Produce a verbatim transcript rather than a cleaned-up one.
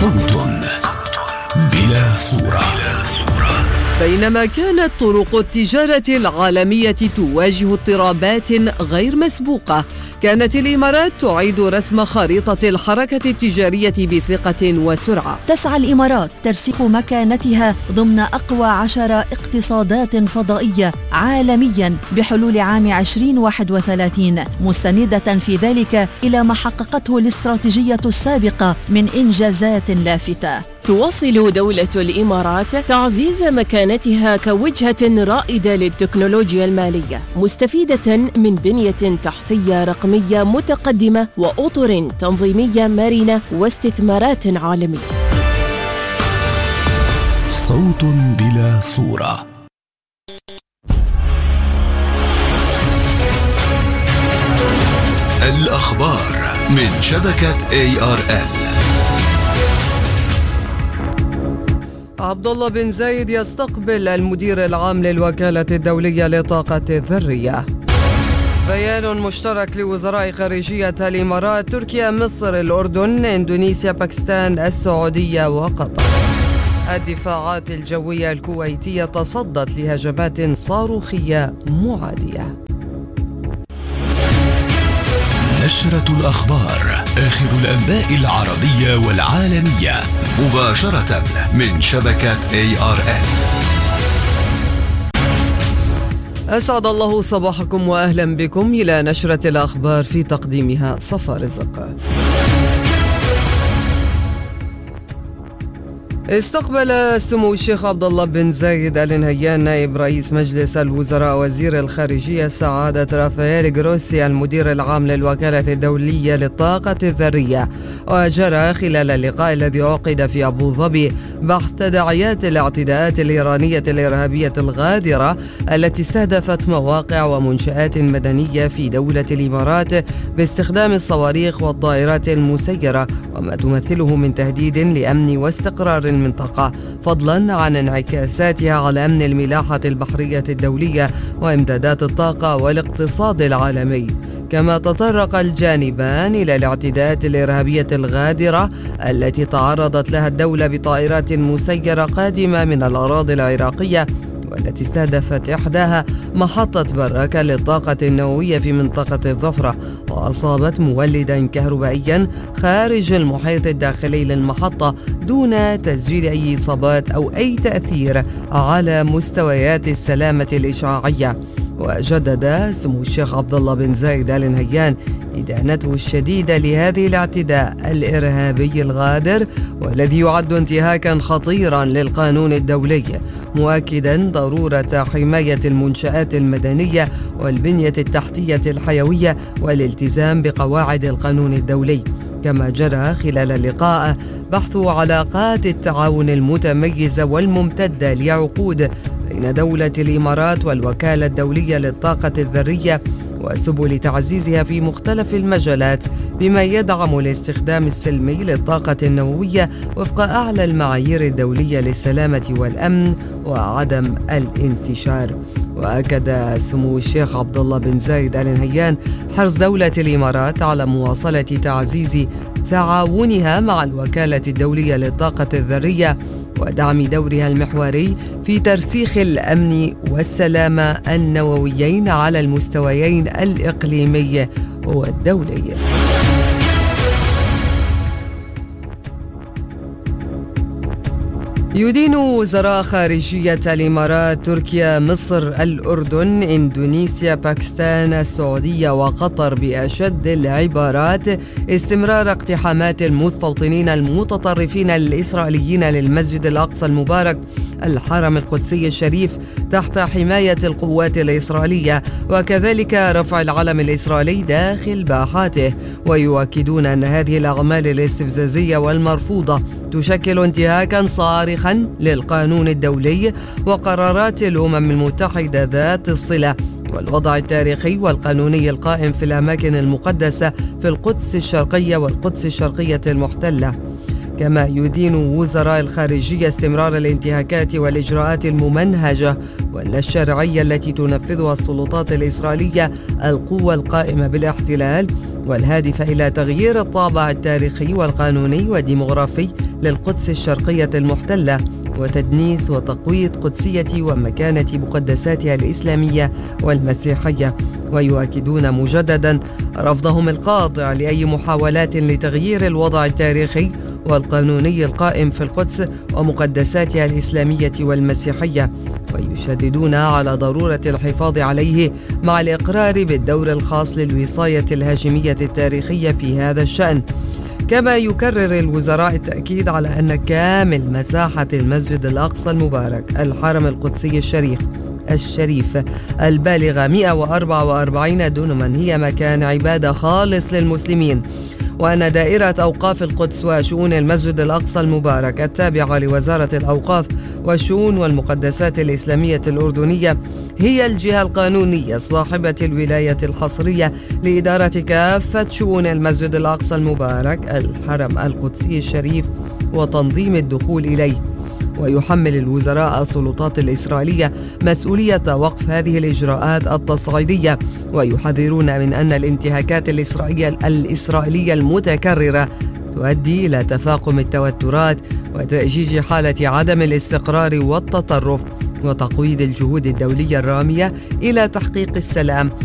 صوت بلا صورة. بينما كانت طرق التجارة العالمية تواجه اضطرابات غير مسبوقة، كانت الإمارات تعيد رسم خريطة الحركة التجارية بثقة وسرعة. تسعى الإمارات ترسيخ مكانتها ضمن أقوى عشر اقتصادات فضائية عالمياً بحلول عام عشرين واحد وثلاثين، مستندة في ذلك إلى ما حققته الاستراتيجية السابقة من إنجازات لافتة. تواصل دولة الإمارات تعزيز مكانتها كوجهة رائدة للتكنولوجيا المالية، مستفيدة من بنية تحتية رقمية متقدمة وأطر تنظيمية مرنة واستثمارات عالمية. صوت بلا صورة. الأخبار من شبكة إيه آر إل. عبد الله بن زايد يستقبل المدير العام للوكالة الدولية للطاقة الذرية. بيان مشترك لوزراء خارجية الإمارات، تركيا، مصر، الأردن، إندونيسيا، باكستان، السعودية وقطر. الدفاعات الجوية الكويتية تصدت لهجمات صاروخية معادية. نشرة الأخبار، آخر الأنباء العربية والعالمية، مباشرة من شبكة إيه آر إل. أسعد الله صباحكم وأهلا بكم إلى نشرة الأخبار، في تقديمها صفا رزق. استقبل سمو الشيخ عبد الله بن زايد آل نهيان نائب رئيس مجلس الوزراء وزير الخارجية سعادة رافائيل جروسي المدير العام للوكالة الدولية للطاقة الذرية. وجرى خلال اللقاء الذي عقد في أبو ظبي بحث تداعيات الاعتداءات الإيرانية الإرهابية الغادرة التي استهدفت مواقع ومنشآت مدنية في دولة الإمارات باستخدام الصواريخ والطائرات المسيرة، وما تمثله من تهديد لأمن واستقرار المنطقة، فضلا عن انعكاساتها على أمن الملاحة البحرية الدولية وإمدادات الطاقة والاقتصاد العالمي. كما تطرق الجانبان إلى الاعتداءات الإرهابية الغادرة التي تعرضت لها الدولة بطائرات مسيرة قادمة من الأراضي العراقية، والتي استهدفت إحداها محطة براكة للطاقة النووية في منطقة الظفرة، وأصابت مولدا كهربائيا خارج المحيط الداخلي للمحطة دون تسجيل أي إصابات أو أي تأثير على مستويات السلامة الإشعاعية. وجدد سمو الشيخ عبد الله بن زايد آل نهيان إدانته الشديدة لهذه الاعتداء الإرهابي الغادر، والذي يعد انتهاكا خطيرا للقانون الدولي، مؤكدا ضرورة حماية المنشآت المدنية والبنية التحتية الحيوية والالتزام بقواعد القانون الدولي. كما جرى خلال اللقاء بحث علاقات التعاون المتميزة والممتدة لعقود بين دولة الإمارات والوكالة الدولية للطاقة الذرية وسبل تعزيزها في مختلف المجالات، بما يدعم الاستخدام السلمي للطاقة النووية وفق أعلى المعايير الدولية للسلامة والأمن وعدم الانتشار. وأكد سمو الشيخ عبد الله بن زايد آل نهيان حرص دولة الإمارات على مواصلة تعزيز تعاونها مع الوكالة الدولية للطاقة الذرية ودعم دورها المحوري في ترسيخ الأمن والسلامة النوويين على المستويين الإقليمي والدولي. يدين وزراء خارجية الإمارات، تركيا، مصر، الأردن، إندونيسيا، باكستان، السعودية وقطر بأشد العبارات استمرار اقتحامات المستوطنين المتطرفين الإسرائيليين للمسجد الأقصى المبارك الحرم القدسي الشريف تحت حماية القوات الإسرائيلية، وكذلك رفع العلم الإسرائيلي داخل باحاته. ويؤكدون أن هذه الأعمال الاستفزازية والمرفوضة تشكل انتهاكا صارخا للقانون الدولي وقرارات الأمم المتحدة ذات الصلة والوضع التاريخي والقانوني القائم في الأماكن المقدسة في القدس الشرقية والقدس الشرقية المحتلة. كما يدين وزراء الخارجية استمرار الانتهاكات والإجراءات الممنهجة واللا الشرعية التي تنفذها السلطات الإسرائيلية القوى القائمة بالاحتلال، والهادفة إلى تغيير الطابع التاريخي والقانوني والديمغرافي للقدس الشرقية المحتلة، وتدنيس وتقويض قدسية ومكانة مقدساتها الإسلامية والمسيحية. ويؤكدون مجددا رفضهم القاطع لأي محاولات لتغيير الوضع التاريخي والقانوني القائم في القدس ومقدساتها الإسلامية والمسيحية، ويشددون على ضرورة الحفاظ عليه مع الإقرار بالدور الخاص للوصاية الهاشمية التاريخية في هذا الشأن. كما يكرر الوزراء التأكيد على أن كامل مساحة المسجد الأقصى المبارك الحرم القدسي الشريف الشريف البالغة مئة وأربعة وأربعين دونما هي مكان عبادة خالص للمسلمين، وأن دائرة أوقاف القدس وشؤون المسجد الأقصى المبارك التابعة لوزارة الأوقاف والشؤون والمقدسات الإسلامية الأردنية هي الجهة القانونية صاحبة الولاية الحصرية لإدارة كافة شؤون المسجد الأقصى المبارك الحرم القدسي الشريف وتنظيم الدخول إليه. ويحمل الوزراء السلطات الإسرائيلية مسؤولية وقف هذه الإجراءات التصعيدية، ويحذرون من أن الانتهاكات الإسرائيلية الإسرائيلية المتكررة تؤدي إلى تفاقم التوترات وتأجيج حالة عدم الاستقرار والتطرف وتقويض الجهود الدولية الرامية إلى تحقيق السلام